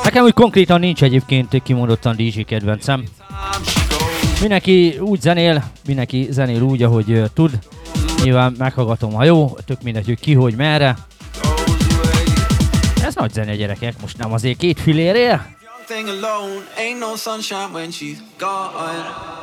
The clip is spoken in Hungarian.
Nekem úgy konkrétan nincs egyébként kimondottan DJ kedvencem. Mindenki úgy zenél, mindenki zenél úgy, ahogy tud. Nyilván meghallgatom, ha jó, tök mindegy, hogy ki, hogy merre. Ez nagy zene, gyerekek, most nem azért két filérért. Thing alone, ain't no sunshine when she's gone.